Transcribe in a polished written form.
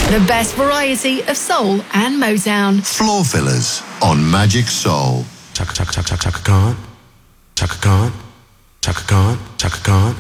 The best variety of soul and Motown. Floor Fillers on Magic Soul. Chaka Khan, Chaka Khan, Chaka Khan, Chaka Khan.